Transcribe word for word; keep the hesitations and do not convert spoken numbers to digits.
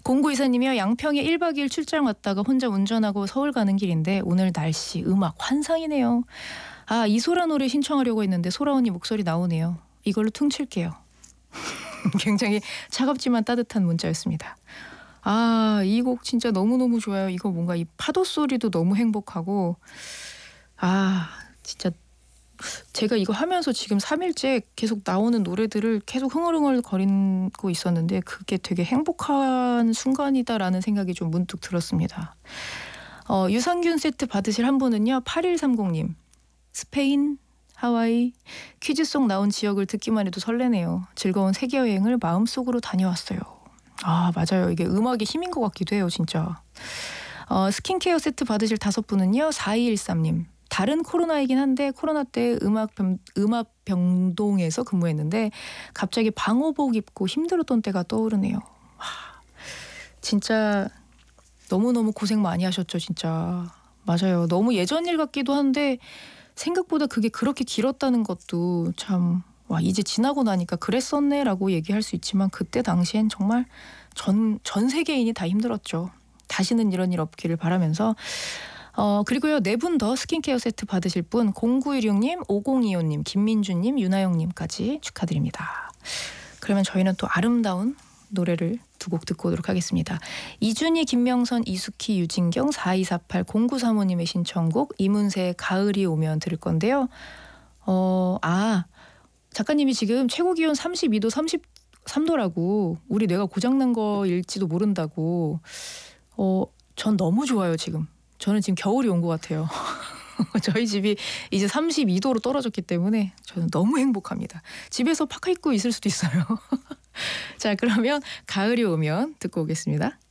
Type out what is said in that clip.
공구이사님이요. 양평에 일 박 이 일 출장 왔다가 혼자 운전하고 서울 가는 길인데 오늘 날씨 음악 환상이네요. 아, 이소라 노래 신청하려고 했는데 소라 언니 목소리 나오네요. 이걸로 퉁칠게요. 굉장히 차갑지만 따뜻한 문자였습니다. 아, 이 곡 진짜 너무너무 좋아요. 이거 뭔가 이 파도 소리도 너무 행복하고, 아, 진짜 제가 이거 하면서 지금 삼 일째 계속 나오는 노래들을 계속 흥얼흥얼 거리고 있었는데 그게 되게 행복한 순간이다라는 생각이 좀 문득 들었습니다. 어, 유산균 세트 받으실 한 분은요. 팔일삼공님. 스페인, 하와이, 퀴즈송 나온 지역을 듣기만 해도 설레네요. 즐거운 세계여행을 마음속으로 다녀왔어요. 아, 맞아요. 이게 음악의 힘인 것 같기도 해요, 진짜. 어, 스킨케어 세트 받으실 다섯 분은요. 사이일삼님. 다른 코로나이긴 한데 코로나 때 음악 병, 음악 병동에서 근무했는데 갑자기 방호복 입고 힘들었던 때가 떠오르네요. 와, 진짜 너무너무 고생 많이 하셨죠, 진짜. 맞아요. 너무 예전 일 같기도 한데 생각보다 그게 그렇게 길었다는 것도 참, 와, 이제 지나고 나니까 그랬었네라고 얘기할 수 있지만 그때 당시엔 정말 전, 전 세계인이 다 힘들었죠. 다시는 이런 일 없기를 바라면서 어, 그리고요, 네 분 더 스킨케어 세트 받으실 분 공구일육님, 오공이오님, 김민주님, 유나영님까지 축하드립니다. 그러면 저희는 또 아름다운 노래를 두 곡 듣고 오도록 하겠습니다. 이준희, 김명선, 이수키, 유진경, 사이사팔, 공구사모님의 신청곡 이문세의 가을이 오면 들을 건데요. 어, 아, 작가님이 지금 최고 기온 삼십이 도, 삼십삼 도라고 우리 뇌가 고장난 거일지도 모른다고. 어, 전 너무 좋아요, 지금. 저는 지금 겨울이 온 것 같아요. 저희 집이 이제 삼십이 도로 떨어졌기 때문에 저는 너무 행복합니다. 집에서 파카 입고 있을 수도 있어요. 자, 그러면 가을이 오면 듣고 오겠습니다.